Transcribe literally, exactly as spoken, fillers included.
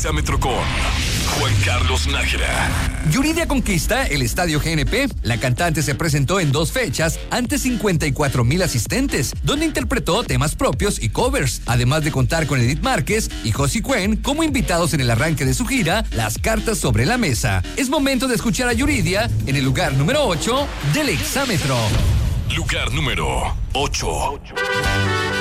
Exámetro con Juan Carlos Nájera. Yuridia conquista el Estadio G N P. La cantante se presentó en dos fechas ante cincuenta y cuatro mil asistentes, donde interpretó temas propios y covers, además de contar con Edith Márquez y Josie Cuen como invitados en el arranque de su gira Las Cartas sobre la Mesa. Es momento de escuchar a Yuridia en el lugar número ocho del Exámetro. Lugar número ocho.